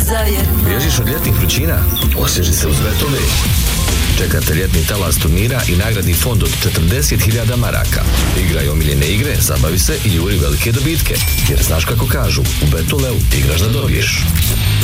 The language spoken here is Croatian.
zajedno. Bježiš od ljetnih vrućina? Osvježi se uz Betole. Čekate ljetni talas turnira i nagradni fond od 40.000 maraka. Igraj omiljene igre, zabavi se i juri velike dobitke. Jer znaš kako kažu, u Betoleu igraš da dobiješ.